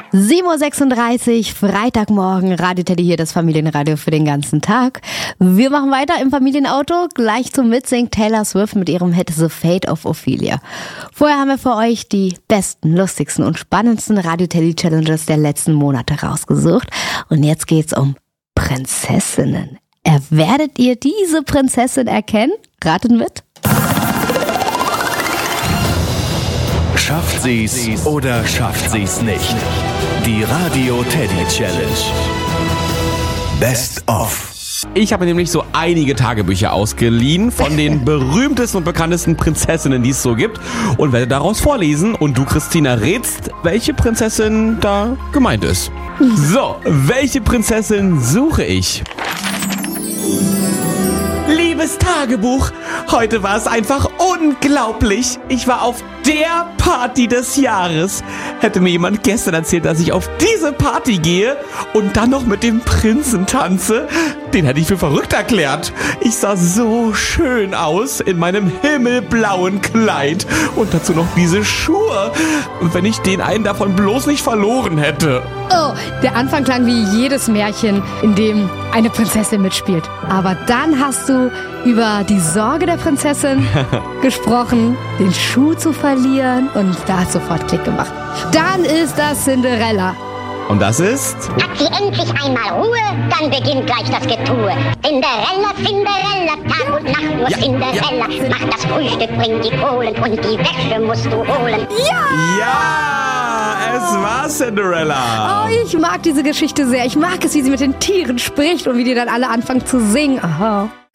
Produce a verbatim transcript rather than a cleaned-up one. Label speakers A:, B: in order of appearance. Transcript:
A: sieben Uhr sechsunddreißig, Freitagmorgen, Radio Teddy hier, das Familienradio für den ganzen Tag. Wir machen weiter im Familienauto, gleich zum Mitsingen Taylor Swift mit ihrem Hit The Fate of Ophelia. Vorher haben wir für euch die besten, lustigsten und spannendsten Radio Teddy Challenges der letzten Monate rausgesucht. Und jetzt geht's um Prinzessinnen. Werdet ihr diese Prinzessin erkennen? Raten mit.
B: Schafft sie's oder schafft sie's nicht? Die Radio Teddy Challenge. Best of.
C: Ich habe nämlich so einige Tagebücher ausgeliehen von den berühmtesten und bekanntesten Prinzessinnen, die es so gibt, und werde daraus vorlesen. Und du, Christina, rätst, welche Prinzessin da gemeint ist. So, welche Prinzessin suche ich? Liebes Tagebuch, heute war es einfach unglaublich. Ich war auf der Party des Jahres. Hätte mir jemand gestern erzählt, dass ich auf diese Party gehe und dann noch mit dem Prinzen tanze, den hätte ich für verrückt erklärt. Ich sah so schön aus in meinem himmelblauen Kleid und dazu noch diese Schuhe. Und wenn ich den einen davon bloß nicht verloren hätte.
A: Oh, der Anfang klang wie jedes Märchen, in dem eine Prinzessin mitspielt. Aber dann hast du über die Sorge der Prinzessin gesprochen, den Schuh zu verlieren, und da hat sofort Klick gemacht. Dann ist das Cinderella.
C: Und das ist?
D: Hat sie endlich einmal Ruhe, dann beginnt gleich das Getue. Cinderella, Cinderella, Tag und Nacht nur
C: Ja,
D: Cinderella.
C: ja.
D: Mach das Frühstück, bring die Kohlen und die Wäsche musst du holen.
C: Ja, es war Cinderella.
A: Oh, ich mag diese Geschichte sehr. Ich mag es, wie sie mit den Tieren spricht und wie die dann alle anfangen zu singen. Aha.